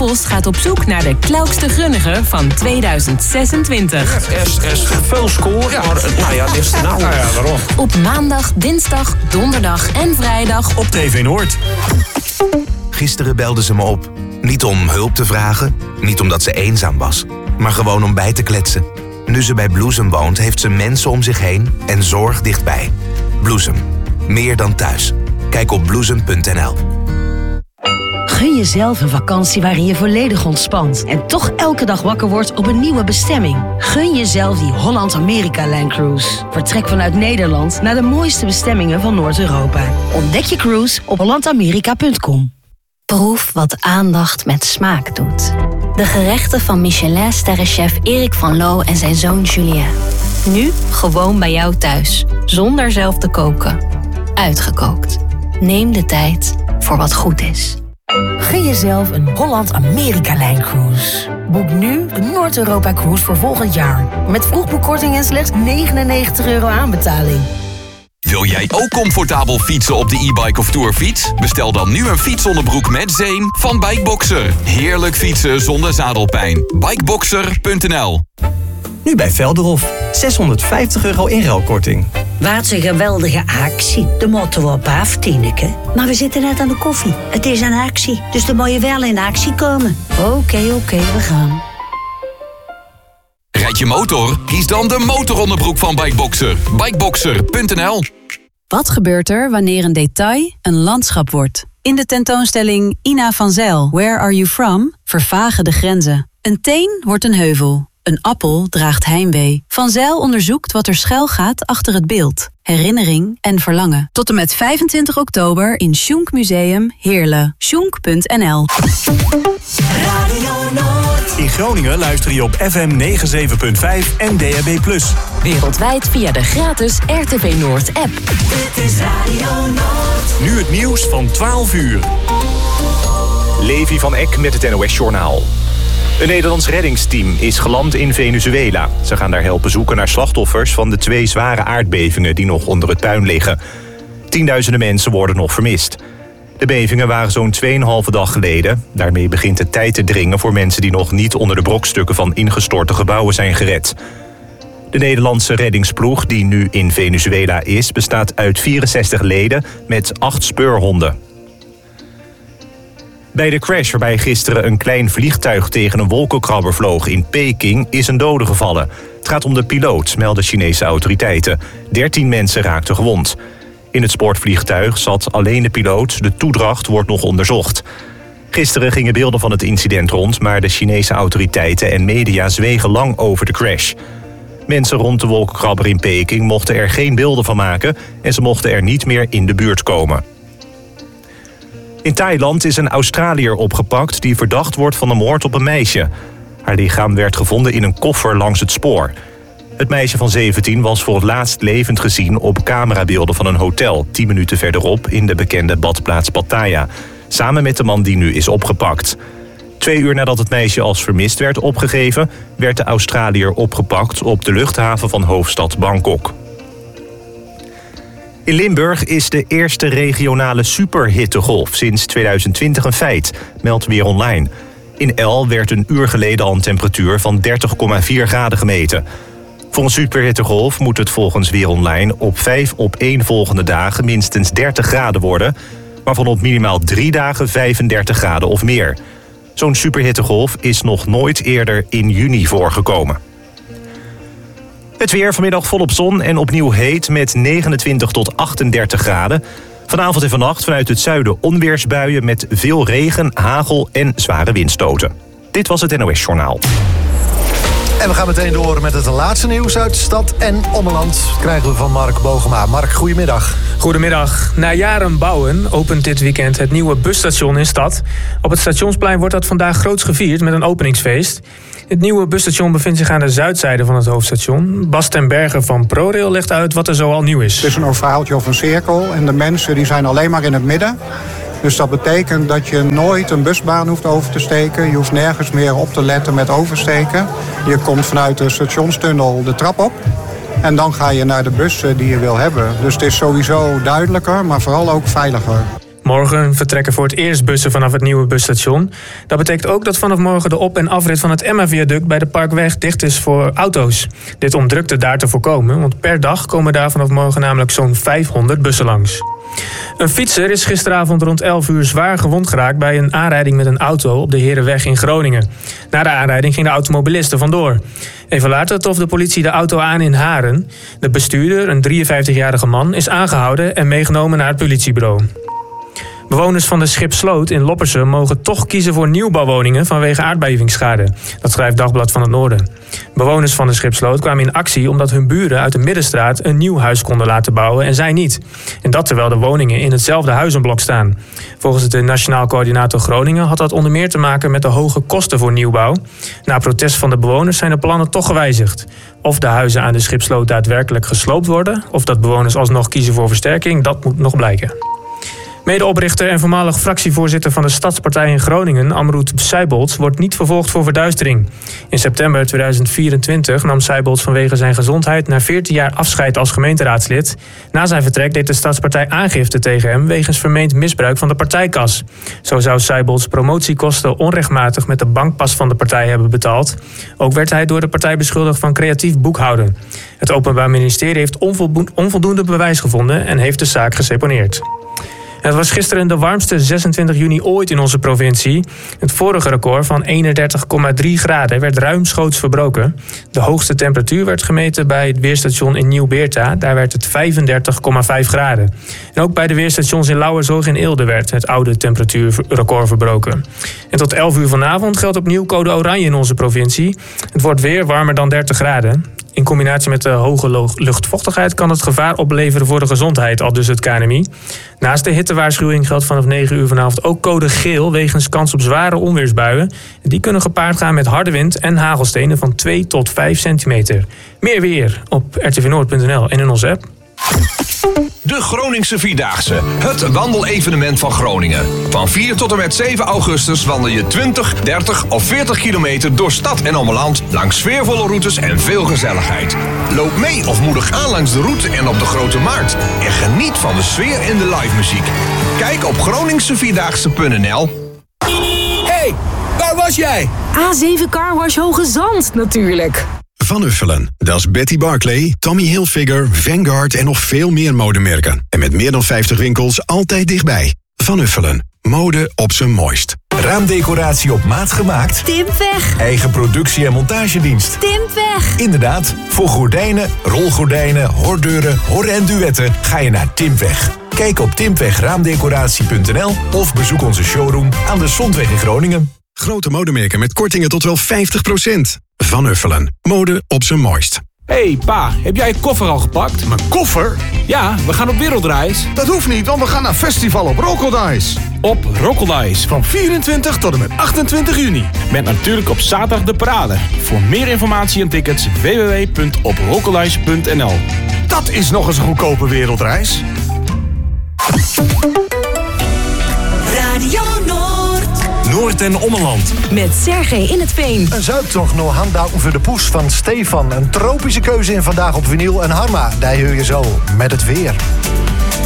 Vos gaat op zoek naar de klaukste grunnige van 2026. Er is veel score, ja. Maar dit is nou. Waarom? Op maandag, dinsdag, donderdag en vrijdag op TV Noord. Gisteren belde ze me op. Niet om hulp te vragen, niet omdat ze eenzaam was, maar gewoon om bij te kletsen. Nu ze bij Bloesem woont, heeft ze mensen om zich heen en zorg dichtbij. Bloesem. Meer dan thuis. Kijk op bloesem.nl. Gun jezelf een vakantie waarin je volledig ontspant en toch elke dag wakker wordt op een nieuwe bestemming. Gun jezelf die Holland-Amerika-Line-cruise. Vertrek vanuit Nederland naar de mooiste bestemmingen van Noord-Europa. Ontdek je cruise op hollandamerika.com. Proef wat aandacht met smaak doet. De gerechten van Michelin-sterrenchef Erik van Loo en zijn zoon Julien. Nu gewoon bij jou thuis, zonder zelf te koken. Uitgekookt. Neem de tijd voor wat goed is. Gun jezelf een Holland-Amerika-Line-cruise. Boek nu de Noord-Europa-cruise voor volgend jaar. Met vroegboekkorting en slechts €99 aanbetaling. Wil jij ook comfortabel fietsen op de e-bike of tourfiets? Bestel dan nu een fietsonderbroek met zeem van Bikeboxer. Heerlijk fietsen zonder zadelpijn. Bikeboxer.nl. Nu bij Velderhof. €650 inruilkorting. Wat een geweldige actie. De moeten we op af, Tineke. Maar we zitten net aan de koffie. Het is een actie, dus dan moet je wel in actie komen. Oké, we gaan. Rijd je motor? Kies dan de motoronderbroek van Bikeboxer. Bikeboxer.nl. Wat gebeurt er wanneer een detail een landschap wordt? In de tentoonstelling Ina van Zijl, Where Are You From? Vervagen de grenzen. Een teen wordt een heuvel. Een appel draagt heimwee. Van Zijl onderzoekt wat er schuil gaat achter het beeld. Herinnering en verlangen. Tot en met 25 oktober in Schunk Museum Heerlen. Schunk.nl. In Groningen luister je op FM 97.5 en DAB+. Wereldwijd via de gratis RTV Noord app. Dit is Radio Noord. Nu het nieuws van 12 uur. Levi van Eck met het NOS-journaal. Een Nederlands reddingsteam is geland in Venezuela. Ze gaan daar helpen zoeken naar slachtoffers van de 2 zware aardbevingen die nog onder het puin liggen. Tienduizenden mensen worden nog vermist. De bevingen waren zo'n 2,5 dag geleden. Daarmee begint de tijd te dringen voor mensen die nog niet onder de brokstukken van ingestorte gebouwen zijn gered. De Nederlandse reddingsploeg die nu in Venezuela is, bestaat uit 64 leden met 8 speurhonden. Bij de crash waarbij gisteren een klein vliegtuig tegen een wolkenkrabber vloog in Peking is een dode gevallen. Het gaat om de piloot, melden Chinese autoriteiten. 13 mensen raakten gewond. In het sportvliegtuig zat alleen de piloot, de toedracht wordt nog onderzocht. Gisteren gingen beelden van het incident rond, maar de Chinese autoriteiten en media zwegen lang over de crash. Mensen rond de wolkenkrabber in Peking mochten er geen beelden van maken en ze mochten er niet meer in de buurt komen. In Thailand is een Australiër opgepakt die verdacht wordt van de moord op een meisje. Haar lichaam werd gevonden in een koffer langs het spoor. Het meisje van 17 was voor het laatst levend gezien op camerabeelden van een hotel 10 minuten verderop in de bekende badplaats Pattaya, samen met de man die nu is opgepakt. 2 uur nadat het meisje als vermist werd opgegeven, werd de Australiër opgepakt op de luchthaven van hoofdstad Bangkok. In Limburg is de eerste regionale superhittegolf sinds 2020 een feit, meldt Weer Online. In El werd een uur geleden al een temperatuur van 30,4 graden gemeten. Voor een superhittegolf moet het volgens Weer Online op 5 opeenvolgende dagen minstens 30 graden worden, waarvan op minimaal 3 dagen 35 graden of meer. Zo'n superhittegolf is nog nooit eerder in juni voorgekomen. Het weer vanmiddag volop zon en opnieuw heet met 29 tot 38 graden. Vanavond en vannacht vanuit het zuiden onweersbuien met veel regen, hagel en zware windstoten. Dit was het NOS Journaal. En we gaan meteen door met het laatste nieuws uit stad en ommeland. Krijgen we van Mark Bogema. Mark, goedemiddag. Goedemiddag. Na jaren bouwen opent dit weekend het nieuwe busstation in stad. Op het Stationsplein wordt dat vandaag groots gevierd met een openingsfeest. Het nieuwe busstation bevindt zich aan de zuidzijde van het hoofdstation. Bas ten Berge van ProRail legt uit wat er zoal nieuw is. Het is een ovaaltje of een cirkel en de mensen die zijn alleen maar in het midden. Dus dat betekent dat je nooit een busbaan hoeft over te steken. Je hoeft nergens meer op te letten met oversteken. Je komt vanuit de stationstunnel de trap op. En dan ga je naar de bus die je wil hebben. Dus het is sowieso duidelijker, maar vooral ook veiliger. Morgen vertrekken voor het eerst bussen vanaf het nieuwe busstation. Dat betekent ook dat vanaf morgen de op- en afrit van het Emma-viaduct bij de Parkweg dicht is voor auto's. Dit om drukte daar te voorkomen, want per dag komen daar vanaf morgen namelijk zo'n 500 bussen langs. Een fietser is gisteravond rond 11 uur zwaar gewond geraakt bij een aanrijding met een auto op de Herenweg in Groningen. Na de aanrijding ging de automobilist er vandoor. Even later trof de politie de auto aan in Haren. De bestuurder, een 53-jarige man, is aangehouden en meegenomen naar het politiebureau. Bewoners van de Schipsloot in Loppersum mogen toch kiezen voor nieuwbouwwoningen vanwege aardbevingsschade. Dat schrijft Dagblad van het Noorden. Bewoners van de Schipsloot kwamen in actie omdat hun buren uit de Middenstraat een nieuw huis konden laten bouwen en zij niet. En dat terwijl de woningen in hetzelfde huizenblok staan. Volgens de Nationaal Coördinator Groningen had dat onder meer te maken met de hoge kosten voor nieuwbouw. Na protest van de bewoners zijn de plannen toch gewijzigd. Of de huizen aan de Schipsloot daadwerkelijk gesloopt worden, of dat bewoners alsnog kiezen voor versterking, dat moet nog blijken. Medeoprichter en voormalig fractievoorzitter van de Stadspartij in Groningen, Amroet Seibolts, wordt niet vervolgd voor verduistering. In september 2024 nam Seibolts vanwege zijn gezondheid na 14 jaar afscheid als gemeenteraadslid. Na zijn vertrek deed de Stadspartij aangifte tegen hem wegens vermeend misbruik van de partijkas. Zo zou Seibolts promotiekosten onrechtmatig met de bankpas van de partij hebben betaald. Ook werd hij door de partij beschuldigd van creatief boekhouden. Het Openbaar Ministerie heeft onvoldoende bewijs gevonden en heeft de zaak geseponeerd. Het was gisteren de warmste 26 juni ooit in onze provincie. Het vorige record van 31,3 graden werd ruimschoots verbroken. De hoogste temperatuur werd gemeten bij het weerstation in Nieuw-Beerta. Daar werd het 35,5 graden. En ook bij de weerstations in Lauwerzorg en Eelde werd het oude temperatuurrecord verbroken. En tot 11 uur vanavond geldt opnieuw code oranje in onze provincie. Het wordt weer warmer dan 30 graden. In combinatie met de hoge luchtvochtigheid kan het gevaar opleveren voor de gezondheid, aldus het KNMI. Naast de hittewaarschuwing geldt vanaf 9 uur vanavond ook code geel wegens kans op zware onweersbuien. Die kunnen gepaard gaan met harde wind en hagelstenen van 2 tot 5 centimeter. Meer weer op rtvnoord.nl en in onze app. De Groningse Vierdaagse, het wandelevenement van Groningen. Van 4 tot en met 7 augustus wandel je 20, 30 of 40 kilometer door stad en ommeland langs sfeervolle routes en veel gezelligheid. Loop mee of moedig aan langs de route en op de Grote Markt. En geniet van de sfeer en de live muziek. Kijk op groningsevierdaagse.nl. Hey, waar was jij? A7 Carwash Hoge Zand natuurlijk. Van Uffelen. Dat is Betty Barclay, Tommy Hilfiger, Vanguard en nog veel meer modemerken. En met meer dan 50 winkels altijd dichtbij. Van Uffelen. Mode op zijn mooist. Raamdecoratie op maat gemaakt? Timpweg. Eigen productie- en montagedienst? Timpweg. Inderdaad, voor gordijnen, rolgordijnen, hordeuren, hor- en duetten ga je naar Timpweg. Kijk op timpwegraamdecoratie.nl of bezoek onze showroom aan de Zondweg in Groningen. Grote modemerken met kortingen tot wel 50%. Van Uffelen. Mode op zijn mooist. Hey pa, heb jij je koffer al gepakt? Mijn koffer? Ja, we gaan op wereldreis. Dat hoeft niet, want we gaan naar festival op Rock'n'Dice. Op Rock'n'Dice van 24 tot en met 28 juni. Met natuurlijk op zaterdag de parade. Voor meer informatie en tickets www.oprock'n'dice.nl. Dat is nog eens een goedkope wereldreis. Radio Noord en Ommeland. Met Sergej in het Veen. Een zuidtocht naar Handouwen voor de Poes van Stefan. Een tropische keuze in Vandaag op Vinyl en Harma. Daar hoor je zo met het weer.